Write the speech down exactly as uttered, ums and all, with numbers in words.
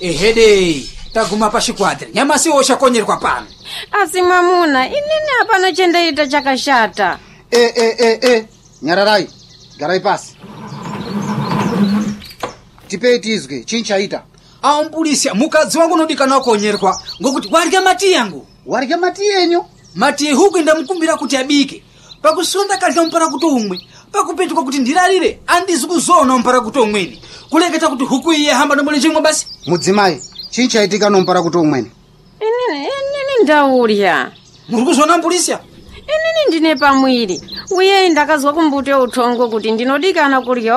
ehede taguma pashikwatri nyama si oshakonyerwa pano. Asi mwamuna inini hapana chendaita chakashata. Eh eh eh eh Nyararai garai pasi. Tipei tizwe chinchaita. Aumbulisya mukadzi wangu nodikana konyerwa ngokuti warya mati yangu. Warya mati yenyu? Mati huku ndamukumbira kuti abike. Pakusonda kalya mpara kuti umwe. Pakupetuka kuti ndirarire andizi kuzona mpara kuti umweni. Kuleketa kuti huku iye hamba nomuli chimwe basi. Mudzimai chinchaitika nompara kuti umweni. Inini inini ndaurya. Muri kuzona mbulisya? Inini ndine pamwiri. Uye ndakazwa kumbute uthongo kuti ndinodikana kurya